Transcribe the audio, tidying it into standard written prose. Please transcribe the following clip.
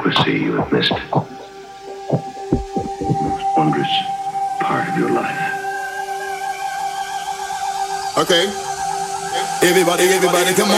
inadequacy you have missed the most wondrous part of your life. Okay. Everybody, come on.